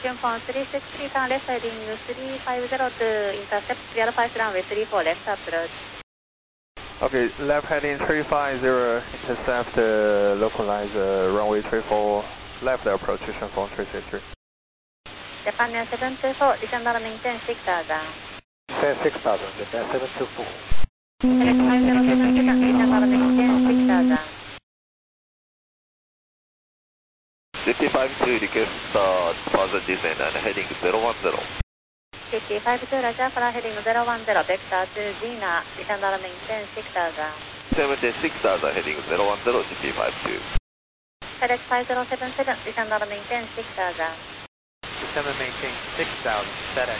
approaching from 363 turn left heading 350 to intercept clear 5 runway 34 left approach. Okay, left heading 350, intercept localize runway 34 left approach from 363. Japan Air 724, descend and maintain 6000. Descend 6000, Japan 724. Select 507 descend and maintain 6000. CT52 request further descent and heading 010. CT52 Roger for heading 010, vector to Gina, descend and maintain 6000. 76,000 heading 010 CT52. Select 5077, descend and maintain 6000. Descend and maintain 6000, FedEx.